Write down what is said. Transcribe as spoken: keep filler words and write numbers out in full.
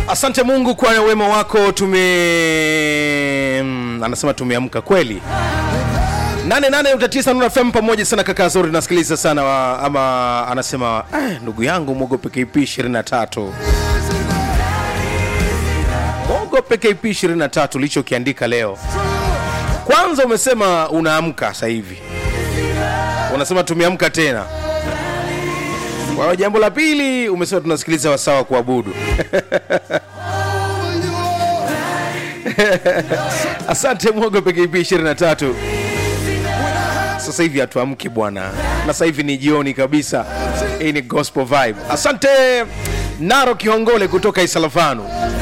Asante Mungu kwa wema wako. Tume mm, anasema tumeamka kweli. nane nane nukta tisa Nuru F M pamoja sana kaka Zuri, nasikiliza sana wa, ama anasema eh, ndugu yangu mwogope K P ishirini na tatu. Mwogope K P ishirini na tatu licho kiandika leo. Kwanza umesema unaamka sasa hivi. Unasema tumeamka tena. Kwa jambo la pili umesema tunasikiliza wasawa kuabudu. Asante mwogope K P ishirini na tatu. Sasa hivi hatuamki bwana. Na sasa hivi ni jioni kabisa. Hii ni gospel vibe. Asante Naro Kihongole kutoka Isalafanu.